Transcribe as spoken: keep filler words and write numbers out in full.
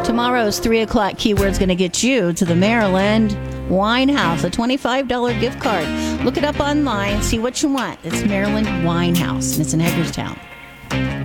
Tomorrow's three o'clock keyword's going to get you to the Maryland Wine House, a twenty-five dollars gift card. Look it up online, see what you want. It's Maryland Wine House, and it's in Hagerstown.